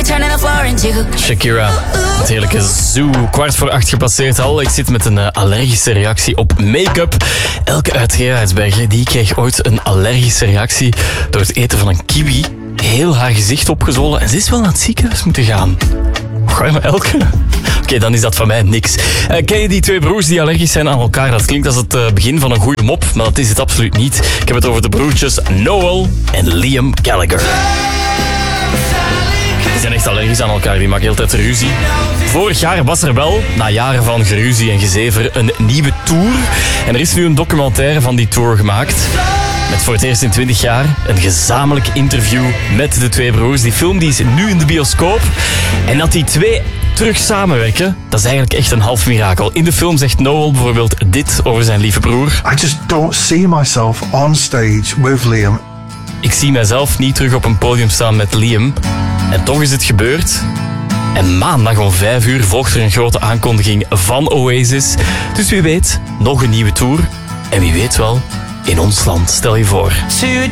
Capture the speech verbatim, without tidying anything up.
Shakira, het heerlijke Zoo. Kwart voor acht gepasseerd al. Ik zit met een uh, allergische reactie op make-up. Elke uit Gerardsbergen die kreeg ooit een allergische reactie door het eten van een kiwi. Heel haar gezicht opgezwollen en ze is wel naar het ziekenhuis moeten gaan. Ga je maar elke? Oké, okay, dan is dat van mij niks. Uh, ken je die twee broers die allergisch zijn aan elkaar? Dat klinkt als het uh, begin van een goede mop, maar dat is het absoluut niet. Ik heb het over de broertjes Noel en Liam Gallagher. Die zijn echt allergisch aan elkaar, die maken heel tijd ruzie. Vorig jaar was er wel, na jaren van geruzie en gezever, een nieuwe tour. En er is nu een documentaire van die tour gemaakt. Met voor het eerst in twintig jaar een gezamenlijk interview met de twee broers. Die film die is nu in de bioscoop. En dat die twee terug samenwerken, dat is eigenlijk echt een half mirakel. In de film zegt Noel bijvoorbeeld dit over zijn lieve broer. I just don't see myself on stage with Liam. Ik zie mijzelf niet terug op een podium staan met Liam. En toch is het gebeurd. En maandag om vijf uur volgt er een grote aankondiging van Oasis. Dus wie weet, nog een nieuwe tour. En wie weet wel, in ons land, stel je voor.